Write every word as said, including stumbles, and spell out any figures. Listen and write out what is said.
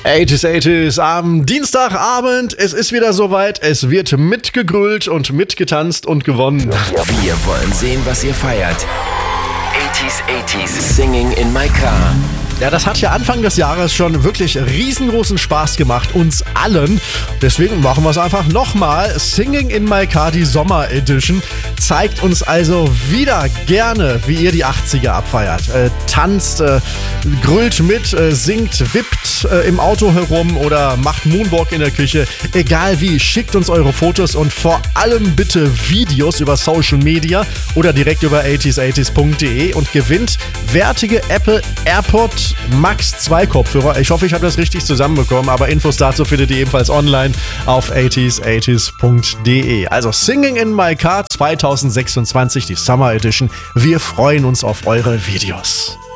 achtziger achtziger am Dienstagabend. Es ist wieder soweit. Es wird mitgegrölt und mitgetanzt und gewonnen. Wir wollen sehen, was ihr feiert. achtziger achtziger Singing in My Car. Ja, das hat ja Anfang des Jahres schon wirklich riesengroßen Spaß gemacht, uns allen. Deswegen machen wir es einfach nochmal. Singing in My Car, die Sommer Edition, zeigt uns also wieder gerne, wie ihr die achtziger abfeiert. Äh, tanzt, äh, grölt mit, äh, singt, wippt äh, im Auto herum oder macht Moonwalk in der Küche. Egal wie, schickt uns eure Fotos und vor allem bitte Videos über Social Media oder direkt über achtziger achtziger punkt de und gewinnt wertige Apple AirPod Max zwei Kopfhörer. Ich hoffe, ich habe das richtig zusammenbekommen, aber Infos dazu findet ihr ebenfalls online auf achtziger achtziger punkt de. Also Singing in My Car zwanzig sechsundzwanzig, die Summer Edition. Wir freuen uns auf eure Videos.